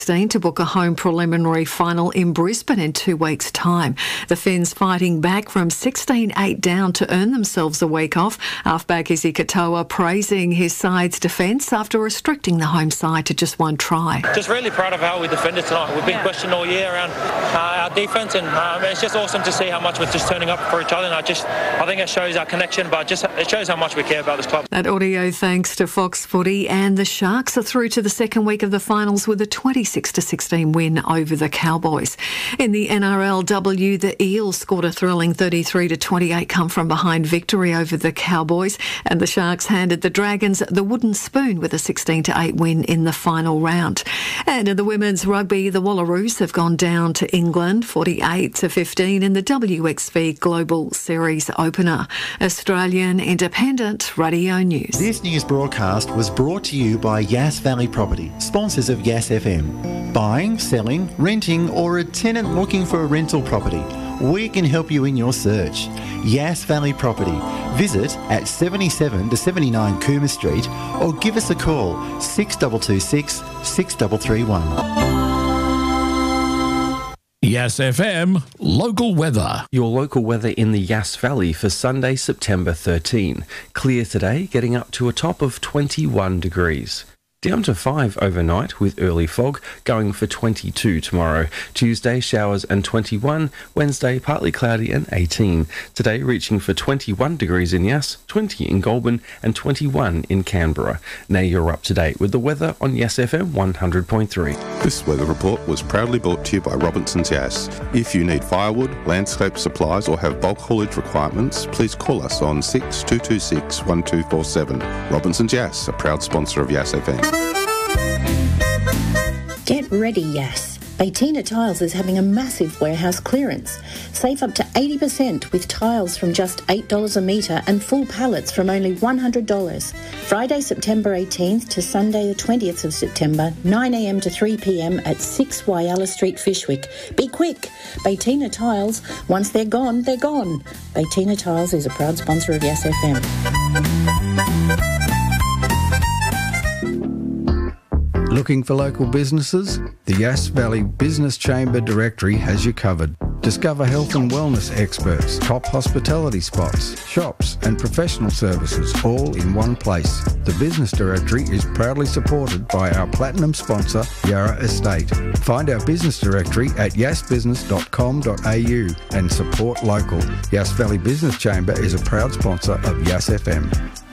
to book a home preliminary final in Brisbane in 2 weeks' time. The Finns fighting back from 16-8 down to earn themselves a week off. Halfback Izzy Katoa praising his side's defence after restricting the home side to just one try. Just really proud of how we defended tonight. We've been questioned all year around our defence, and it's just awesome to see how much we're just turning up for each other. And I think it shows our connection, but it shows how much we care about this club. That audio thanks to Fox Footy, and the Sharks are through to the second week of the finals with a 26-16 win over the Cowboys. In the NRLW, the Eels scored a thrilling 33-28 come-from-behind victory over the Cowboys, and the Sharks handed the Dragons the wooden spoon with a 16-8 win in the final round. And in the women's rugby, the Wallaroos have gone down to England 48-15 in the WXV Global Series opener. Australian Independent Radio News. This news broadcast was brought to you by Yass Valley Property, sponsors of Yass FM. Buying, selling, renting, or a tenant looking for a rental property, we can help you in your search. Yass Valley Property. Visit at 77-79 Cooma Street or give us a call 6226 6331. Yass FM local weather. Your local weather in the Yass Valley for Sunday, September 13. Clear today, getting up to a top of 21 degrees. Down to 5 overnight with early fog, going for 22 tomorrow. Tuesday, showers and 21. Wednesday, partly cloudy and 18. Today, reaching for 21 degrees in Yass, 20 in Goulburn and 21 in Canberra. Now you're up to date with the weather on Yass FM 100.3. This weather report was proudly brought to you by Robinson's Yass. If you need firewood, landscape supplies or have bulk haulage requirements, please call us on 6226 1247. Robinson's Yass, a proud sponsor of Yass FM. Get ready, Yass. Baytina Tiles is having a massive warehouse clearance. Save up to 80% with tiles from just $8 a metre and full pallets from only $100. Friday, September 18th to Sunday the 20th of September, 9am to 3pm at 6 Wyalla Street, Fyshwick. Be quick. Baytina Tiles, once they're gone, they're gone. Baytina Tiles is a proud sponsor of Yass FM. Looking for local businesses? The Yass Valley Business Chamber Directory has you covered. Discover health and wellness experts, top hospitality spots, shops and professional services all in one place. The Business Directory is proudly supported by our platinum sponsor, Yarra Estate. Find our business directory at yassbusiness.com.au and support local. Yass Valley Business Chamber is a proud sponsor of Yass FM.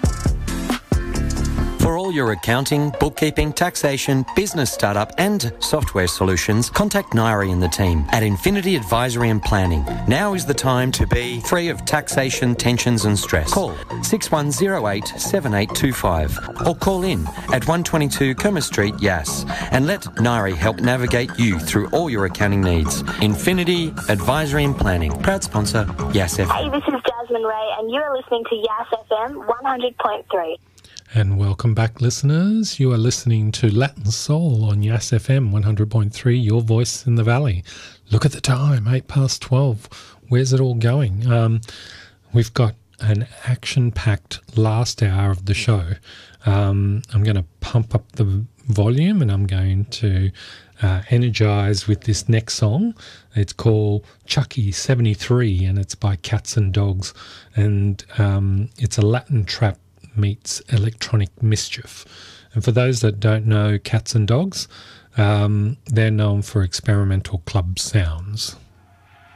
For all your accounting, bookkeeping, taxation, business startup and software solutions, contact Nairi and the team at Infinity Advisory and Planning. Now is the time to be free of taxation, tensions and stress. Call 6108 7825 or call in at 122 Cooma Street, Yass, and let Nairi help navigate you through all your accounting needs. Infinity Advisory and Planning, proud sponsor, Yass FM. Hey, this is Jasmine Ray and you are listening to Yass FM 100.3. And welcome back, listeners. You are listening to Latin Soul on Yass FM 100.3, your voice in the valley. Look at the time, 12:08. Where's it all going? We've got an action-packed last hour of the show. I'm going to pump up the volume and I'm going to energise with this next song. It's called Chucky 73 and it's by Cats and Dogs. And it's a Latin trap meets electronic mischief. And for those that don't know Cats and Dogs, they're known for experimental club sounds.